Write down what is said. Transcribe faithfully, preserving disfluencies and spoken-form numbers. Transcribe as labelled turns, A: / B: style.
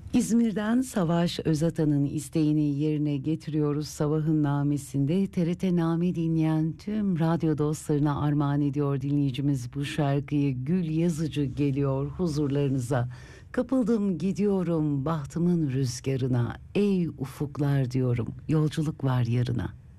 A: İzmir'den Savaş Özatan'ın isteğini yerine getiriyoruz. Sabahın namesinde T R T Name dinleyen tüm radyo dostlarına armağan ediyor dinleyicimiz bu şarkıyı. Gül Yazıcı geliyor huzurlarınıza. Kapıldım gidiyorum bahtımın rüzgarına, ey ufuklar diyorum, yolculuk var yarına.